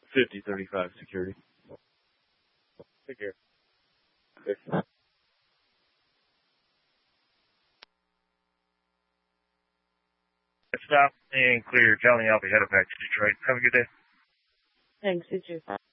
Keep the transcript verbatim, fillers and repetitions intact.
fifty thirty-five security. Take care. Stop and clear. County, I'll be headed back to Detroit. Have a good day. Thanks, you too.